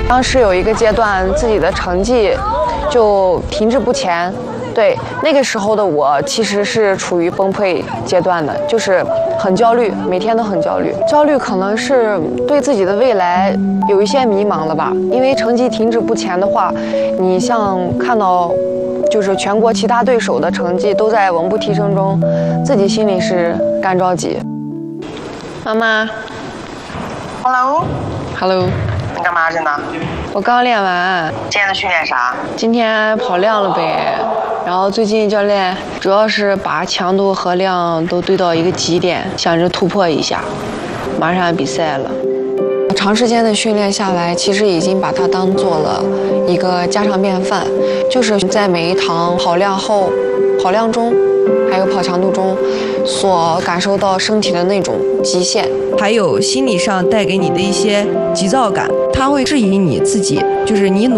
当时有一个阶段，自己的成绩就停滞不前。对，那个时候的我其实是处于崩溃阶段的，就是很焦虑，每天都很焦虑。焦虑可能是对自己的未来有一些迷茫了吧，因为成绩停滞不前的话，你像看到就是全国其他对手的成绩都在稳步提升中，自己心里是干着急。妈妈 ，Hello， 你干嘛去呢？ 我刚练完。 今天的训练啥？ 今天跑量了呗。然后最近教练主要是把强度和量都堆到一个极点，想着突破一下。马上比赛了，长时间的训练下来，其实已经把它当做了一个家常便饭，就是在每一堂跑量后、跑量中，还有跑强度中，所感受到身体的那种极限， 还有心理上带给你的一些急躁感，它会质疑你自己，就是你